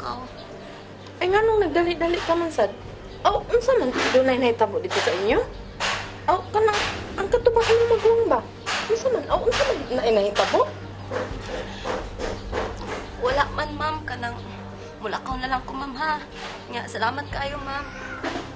ikaw. Ay nga nung nagdali-dali ka man sad. Aw, unsa man doon ay nahitabo dito sa inyo? Aw, kanang ang katubang imong maguwang ba? Unsa man? Aw, unsa man na nahitabo? Wala man, ma'am, kanang mulakaw na lang ko, ma'am, ha. Nga, salamat kayo, ma'am.